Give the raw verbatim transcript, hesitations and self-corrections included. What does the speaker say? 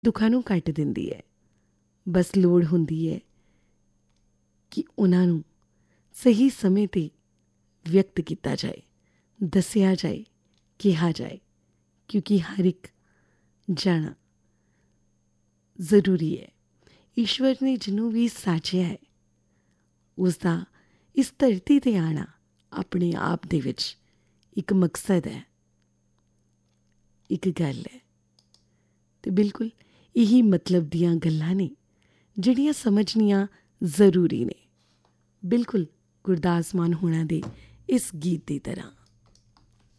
ਦੁੱਖਾਂ ਨੂੰ ਕੱਟ ਦਿੰਦੀ ਹੈ। ਬਸ ਲੋੜ ਹੁੰਦੀ ਹੈ ਕਿ ਉਹਨਾਂ ਨੂੰ ਸਹੀ ਸਮੇਂ 'ਤੇ ਵਿਅਕਤ ਕੀਤਾ ਜਾਏ, ਦੱਸਿਆ ਜਾਏ, ਕਿਹਾ ਜਾਏ, ਕਿਉਂਕਿ ਹਰ ਇੱਕ ਜਾਣਾ ਜ਼ਰੂਰੀ ਹੈ। ਈਸ਼ਵਰ ਨੇ ਜਿਹਨੂੰ ਵੀ ਸਾਜਿਆ ਹੈ ਉਸ ਦਾ ਇਸ ਧਰਤੀ 'ਤੇ ਆਉਣਾ ਆਪਣੇ ਆਪ ਦੇ ਵਿੱਚ ਇੱਕ ਮਕਸਦ ਹੈ, ਇੱਕ ਗੱਲ ਹੈ। ਅਤੇ ਬਿਲਕੁਲ ਇਹੀ ਮਤਲਬ ਦੀਆਂ ਗੱਲਾਂ ਨੇ ਜਿਹੜੀਆਂ ਸਮਝਣੀਆਂ ਜ਼ਰੂਰੀ ਨੇ, ਬਿਲਕੁਲ ਗੁਰਦਾਸ ਮਾਨ ਹੋਣਾ ਦੇ ਇਸ ਗੀਤ ਦੀ ਤਰ੍ਹਾਂ।